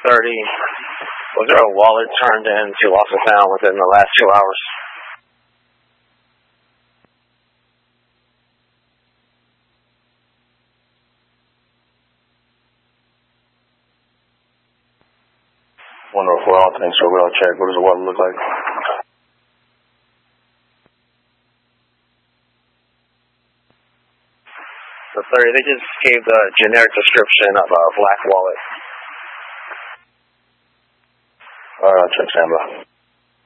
30. Was there a wallet turned into lost and found within the last 2 hours? Wonder if I don't think so, but I'll check. What does the wallet look like? The 30, they just gave the generic description of a black wallet. Alright, I'll check Samba.